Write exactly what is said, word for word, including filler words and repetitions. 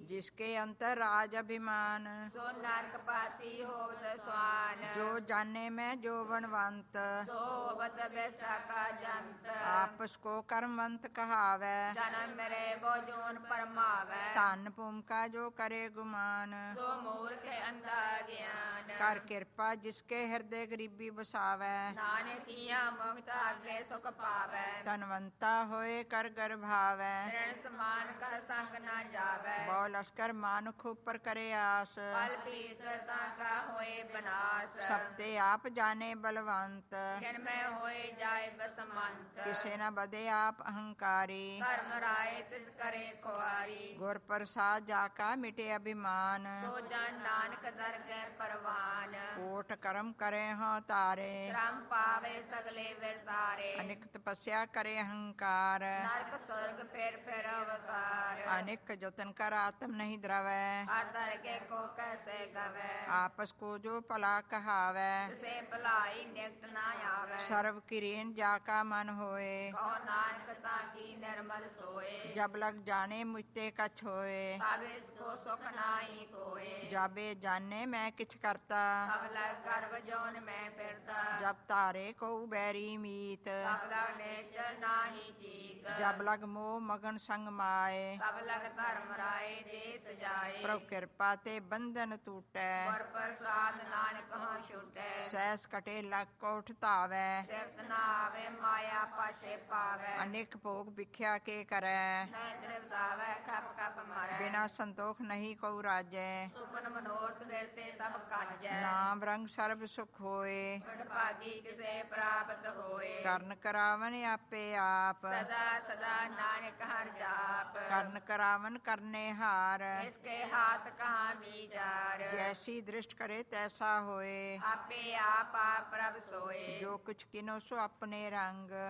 जिसके अंतर राज अभिमान, सो नरक पाती होवत स्वान। जो जाने मैं जो बनवंत, सो होवत बेष्टा का जंत। आपस को कर्मवंत कहावै, जन्म मेरे वो जोन परमावै। धन भूमिका जो करे गुमान, सो मूर्ख अंधा ज्ञान। कर कृपा जिसके हृदय गरीबी बसावै, नानक किया मुक्त आगे सुख पावै। धनवंता होए कर गर्भावै, तृण समान का संग न जावै। बहु लश्कर मानुख ऊपर करे आस, फल पीतरता का होए बनास। सबते आप जाने बलवंत, किन में होए जाए बसमंत। किसे न बदे आप अहंकारी, कर्म राय तिस करे खुआरी। गुर प्रसाद जाका मिटे अभिमान, सो जन नानक दरगह परवान। कोट कर्म करे हों तारे, श्रम पावे सगले विरतारे। अनिक तपस्या करे अहंकार, नरक स्वर्ग फिर फिर अवतार। अनेक जतन कर आत्म नहीं द्रवै, हर दरगह को कैसे गवै। आपस को जो भला कहावै, से भलाई निकट न आवे। सर्व किरीन जाका मन होए, कहो नानक ताकी निर्मल सोए। जब लग जाने मुझते कछ होए, तब इसको सुख नाही कोए। जाबे जाने मैं किछ करता, तब लग गर्भ जौन में फिरता। जब तारे को बैरी मीत, तब लग नेचर नाही जीत। जब लग मोह मगन संग माए, तब लग धर्म राय देश जाए। प्रभु कृपा ते बंधन टूटै, पर प्रसाद नानक हाँ छूटै। सैस कटे लग कोठ धावै, तृप्त न आवे माया पाशे पावै। अनेक भोग भिख्या के करै, न तृप्त आवे खप खप मरै। बिना संतोख नहीं को राजै, सुपन मनोरथ बिरते सब काजै। नाम रंग सर्व सुख होए, भागी किसे प्राप्त होए। कर्ण करावन आपे आप, सदा सदा नानक हर जाप। कर्ण करावन करने हार, इसके हाथ कहाँ बीजार। जैसी दृष्ट करे तैसा होए, आपे आप आप प्रभ सोए। जो कुछ किनो सो अपने रंग,